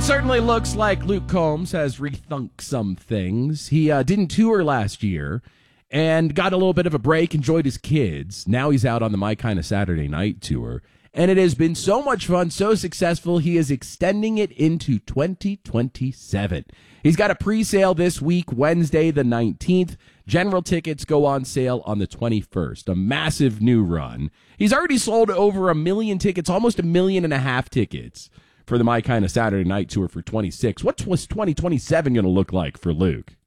certainly looks like Luke Combs has rethunk some things. He didn't tour last year and got a little bit of a break, enjoyed his kids. Now he's out on the My Kind of Saturday Night tour. And it has been so much fun, so successful, he is extending it into 2027. He's got a pre-sale this week, Wednesday the 19th. General tickets go on sale on the 21st. A massive new run. He's already sold over 1 million tickets, almost 1.5 million tickets for the My Kind of Saturday Night tour for 26. What was 2027 going to look like for Luke?